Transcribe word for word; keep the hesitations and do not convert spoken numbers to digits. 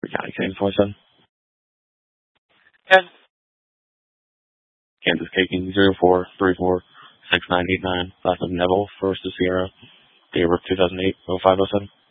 County, Kansas twenty-seven. Ten. Kansas Caking zero four three four six nine eight nine. Last name Neville, first to Sierra. Date of birth two thousand eight oh five oh seven.